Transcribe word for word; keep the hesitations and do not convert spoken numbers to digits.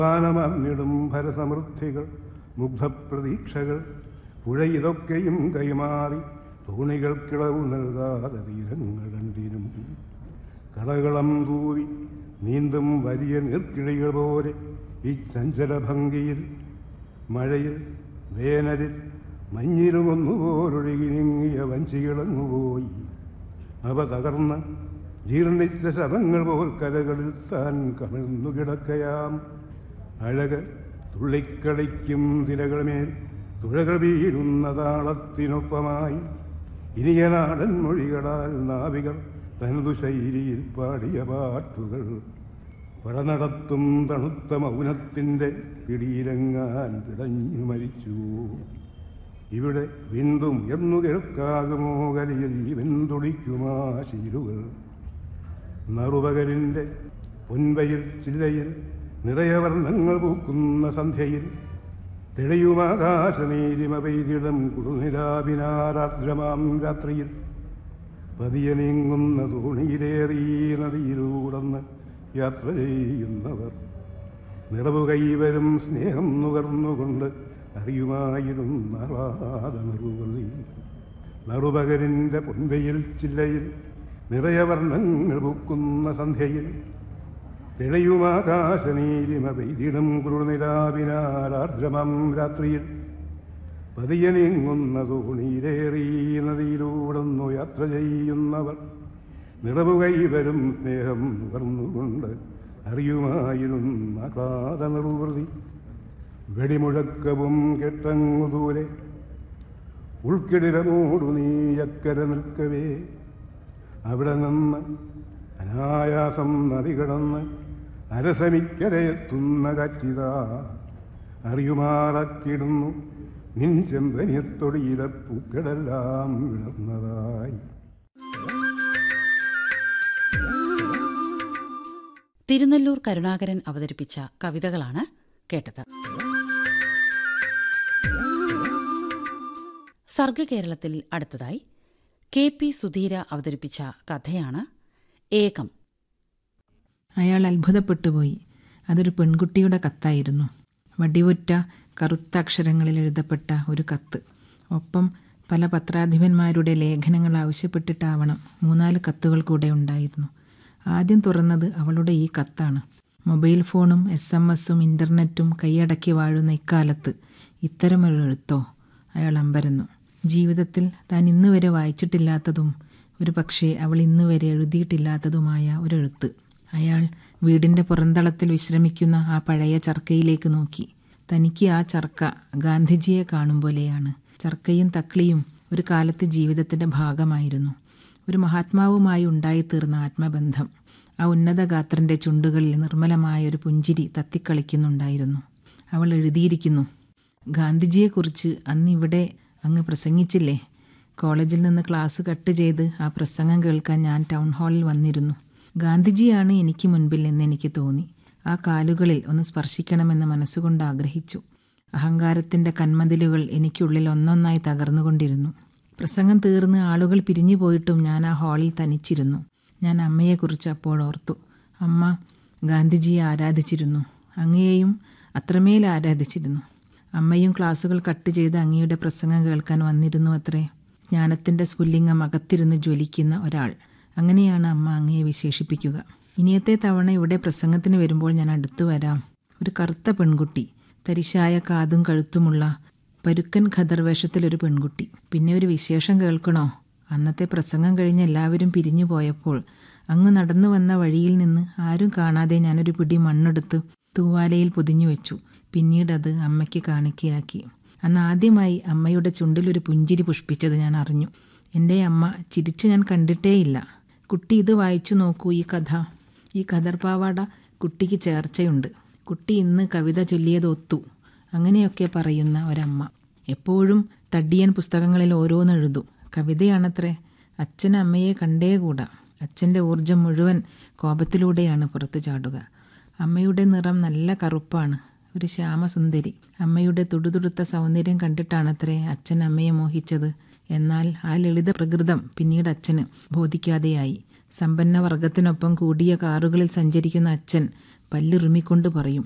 ഗാനമർന്നിടും ഭരസമൃദ്ധികൾ മുഗ്ധപ്രതീക്ഷകൾ പുഴയിതൊക്കെയും കൈമാറി തോണികൾക്കിളവു നൽകാതെ തീരങ്ങൾ കണ്ടിരും കളകളം തൂവി നീന്തും വലിയ നീർക്കിളികൾ പോലെ ഈ ചഞ്ചലഭംഗിയിൽ മഴയിൽ വേനലിൽ മഞ്ഞിലുമൊന്നുപോലൊഴുകി നീങ്ങിയ വഞ്ചികളങ്ങുപോയി. അവ തകർന്ന് ജീർണിച്ച ശവങ്ങൾ പോൽ കരകളിൽ താൻ കമിഴ്ന്നു കിടക്കയാം. അഴക് തുള്ളിക്കളിക്കും തിരകളുമേൽ തുഴകൾ വീഴുന്ന താളത്തിനൊപ്പമായി ഇനിയ നാടൻ മൊഴികളാൽ നാവികർ തനതു ശൈലിയിൽ പാടിയ പാട്ടുകൾ പടനടത്തും തണുത്ത മൗനത്തിൻ്റെ പിടിയിലങ്ങാൻ പിടഞ്ഞു മരിച്ചു. ഇവിടെ വീണ്ടും ഉയർന്നു കേൾക്കാകുമോ കലിയിൽ വെന്തുളിക്കുമാ ശീലുകൾ. നറുപകലിൻ്റെ പൊൻവയിൽ ചില്ലയിൽ നിറയെ വർണ്ണങ്ങൾ പൂക്കുന്ന സന്ധ്യയിൽ തെളിയുമാകാശനീരിമ പെയ്തിടം കുടുനിലാവിനാരാർദ്രമാം രാത്രിയിൽ പതിയെ നീങ്ങുന്ന തോണിയിലേറി നദിയിലൂടന്ന് യാത്ര ചെയ്യുന്നവർ നിറവു കൈവരും സ്നേഹം നുകർന്നുകൊണ്ട് അറിയുമായിരുന്ന നറുവതി. നറുപകലിൻ്റെ പൊൻവയിൽ ചില്ലയിൽ നിറയെ വർണ്ണങ്ങൾ പൂക്കുന്ന സന്ധ്യയിൽ തെളിയുമാകാശനീരിമ പെയ്തിടം കുറുനിലാവിനാരാർദ്രമാം രാത്രിയിൽ പതിയെ നീങ്ങുന്ന തോണിയിലേറി നദിയിലൂടന്നു യാത്ര ചെയ്യുന്നവർ നിറവു കൈവരും സ്നേഹം നുകർന്നുകൊണ്ട് അറിയുമായിരുന്ന കാത നിർവൃതി. വെടിമുഴക്കവും കെട്ടങ്ങു ദൂരെ ഉൾക്കിടിലമൂടു നീയക്കര നിൽക്കവേ അവിടെ നിന്ന് അനായാസം നദി കടന്ന് അരസമിക്കരയെത്തുന്ന കാറ്റിതാ അറിയുമാറാക്കിടുന്നു നിൻ ചെമ്പനിയത്തൊടിയിലെ പൂക്കളെല്ലാം വിളർന്നതായി. തിരുനെല്ലൂർ കരുണാകരൻ അവതരിപ്പിച്ച കവിതകളാണ് കേട്ടത്. സർഗകേരളത്തിൽ അടുത്തതായി കെ പി സുധീര അവതരിപ്പിച്ച കഥയാണ് ഏകം. അയാൾ അത്ഭുതപ്പെട്ടുപോയി. അതൊരു പെൺകുട്ടിയുടെ കത്തായിരുന്നു. വടിവുറ്റ കറുത്ത അക്ഷരങ്ങളിൽ എഴുതപ്പെട്ട ഒരു കത്ത്. ഒപ്പം പല പത്രാധിപന്മാരുടെ ലേഖനങ്ങൾ ആവശ്യപ്പെട്ടിട്ടാവണം മൂന്നാല് കത്തുകൾ കൂടെ ഉണ്ടായിരുന്നു. ആദ്യം തുറന്നത് അവളുടെ ഈ കത്താണ്. മൊബൈൽ ഫോണും എസ് എം എസും ഇൻ്റർനെറ്റും കൈയടക്കി വാഴുന്ന ഇക്കാലത്ത് ഇത്തരമൊരു എഴുത്തോ? അയാൾ അമ്പരന്നു. ജീവിതത്തിൽ താൻ ഇന്നുവരെ വായിച്ചിട്ടില്ലാത്തതും ഒരു പക്ഷേ അവൾ ഇന്നുവരെ എഴുതിയിട്ടില്ലാത്തതുമായ ഒരെഴുത്ത്. അയാൾ വീടിൻ്റെ പുറന്തളത്തിൽ വിശ്രമിക്കുന്ന ആ പഴയ ചർക്കയിലേക്ക് നോക്കി. തനിക്ക് ആ ചർക്ക ഗാന്ധിജിയെ കാണും പോലെയാണ്. ചർക്കയും തക്ലിയും ഒരു കാലത്ത് ജീവിതത്തിൻ്റെ ഭാഗമായിരുന്നു. ഒരു മഹാത്മാവുമായി ഉണ്ടായിത്തീർന്ന ആത്മബന്ധം. ആ ഉന്നതഗാത്രൻ്റെ ചുണ്ടുകളിൽ നിർമ്മലമായ ഒരു പുഞ്ചിരി തത്തിക്കളിക്കുന്നുണ്ടായിരുന്നു. അവൾ എഴുതിയിരിക്കുന്നു, ഗാന്ധിജിയെക്കുറിച്ച് അന്നിവിടെ അങ്ങ് പ്രസംഗിച്ചില്ലേ? കോളേജിൽ നിന്ന് ക്ലാസ് കട്ട് ചെയ്ത് ആ പ്രസംഗം കേൾക്കാൻ ഞാൻ ടൗൺ ഹാളിൽ വന്നിരുന്നു. ഗാന്ധിജിയാണ് എനിക്ക് മുൻപിൽ എന്ന് എനിക്ക് തോന്നി. ആ കാലുകളിൽ ഒന്ന് സ്പർശിക്കണമെന്ന് മനസ്സുകൊണ്ട് ആഗ്രഹിച്ചു. അഹങ്കാരത്തിൻ്റെ കന്മതിലുകൾ എനിക്കുള്ളിൽ ഒന്നൊന്നായി തകർന്നുകൊണ്ടിരുന്നു. പ്രസംഗം തീർന്ന് ആളുകൾ പിരിഞ്ഞു പോയിട്ടും ഞാൻ ആ ഹാളിൽ തനിച്ചിരുന്നു. ഞാൻ അമ്മയെക്കുറിച്ച് അപ്പോൾ ഓർത്തു. അമ്മ ഗാന്ധിജിയെ ആരാധിച്ചിരുന്നു. അങ്ങയെയും അത്രമേൽ ആരാധിച്ചിരുന്നു. അമ്മയും ക്ലാസ്സുകൾ കട്ട് ചെയ്ത് അങ്ങയുടെ പ്രസംഗം കേൾക്കാൻ വന്നിരുന്നു അത്രേ. ജ്ഞാനത്തിൻ്റെ സ്ഫുല്ലിംഗം അകത്തിരുന്ന് ജ്വലിക്കുന്ന ഒരാൾ, അങ്ങനെയാണ് അമ്മ അങ്ങയെ വിശേഷിപ്പിക്കുക. ഇനിയത്തെ തവണ ഇവിടെ പ്രസംഗത്തിന് വരുമ്പോൾ ഞാൻ അടുത്തു വരാം. ഒരു കറുത്ത പെൺകുട്ടി, തരിശായ കാതും കഴുത്തുമുള്ള പരുക്കൻ ഖദർ വേഷത്തിലൊരു പെൺകുട്ടി. പിന്നെ ഒരു വിശേഷം കേൾക്കണോ? അന്നത്തെ പ്രസംഗം കഴിഞ്ഞ് എല്ലാവരും പിരിഞ്ഞു പോയപ്പോൾ അങ്ങ് നടന്നു വന്ന വഴിയിൽ നിന്ന് ആരും കാണാതെ ഞാനൊരു പിടി മണ്ണെടുത്ത് തൂവാലയിൽ പൊതിഞ്ഞു വെച്ചു. പിന്നീടത് അമ്മയ്ക്ക് കാണിക്കയാക്കി. അന്ന് ആദ്യമായി അമ്മയുടെ ചുണ്ടിലൊരു പുഞ്ചിരി പുഷ്പിച്ചത് ഞാൻ അറിഞ്ഞു. എൻ്റെ അമ്മ ചിരിച്ചു ഞാൻ കണ്ടിട്ടേയില്ല. കുട്ടി ഇത് വായിച്ചു നോക്കൂ, ഈ കഥ. ഈ ഖദർപാവാട കുട്ടിക്ക് ചേർച്ചയുണ്ട്. കുട്ടി ഇന്ന് കവിത ചൊല്ലിയത് ഒത്തു. അങ്ങനെയൊക്കെ പറയുന്ന ഒരമ്മ. എപ്പോഴും തടിയൻ പുസ്തകങ്ങളിൽ ഓരോന്നെഴുതും. കവിതയാണത്രേ. അച്ഛൻ അമ്മയെ കണ്ടേകൂടാ. അച്ഛൻ്റെ ഊർജം മുഴുവൻ കോപത്തിലൂടെയാണ് പുറത്തു ചാടുക. അമ്മയുടെ നിറം നല്ല കറുപ്പാണ്, ഒരു ശ്യാമസുന്ദരി. അമ്മയുടെ തുടുതുടുത്ത സൗന്ദര്യം കണ്ടിട്ടാണത്രേ അച്ഛൻ അമ്മയെ മോഹിച്ചത്. എന്നാൽ ആ ലളിത പ്രകൃതം പിന്നീട് അച്ഛന് ബോധിക്കാതെയായി. സമ്പന്ന വർഗത്തിനൊപ്പം കൂടിയ കാറുകളിൽ സഞ്ചരിക്കുന്ന അച്ഛൻ പല്ലിറുമിക്കൊണ്ട് പറയും,